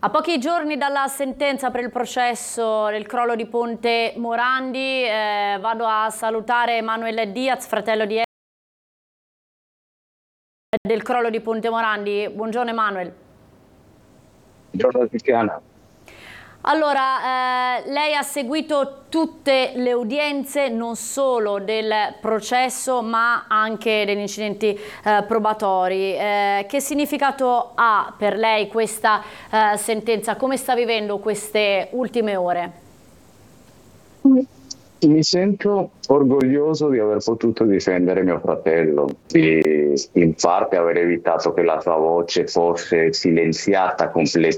A pochi giorni dalla sentenza per il processo del crollo di Ponte Morandi, vado a salutare Manuel Diaz, fratello del crollo di Ponte Morandi. Buongiorno Emanuel. Buongiorno Tiziana. Allora, lei ha seguito tutte le udienze, non solo del processo ma anche degli incidenti probatori. Che significato ha per lei questa sentenza? Come sta vivendo queste ultime ore? Mi sento orgoglioso di aver potuto difendere mio fratello, di in parte aver evitato che la sua voce fosse silenziata completamente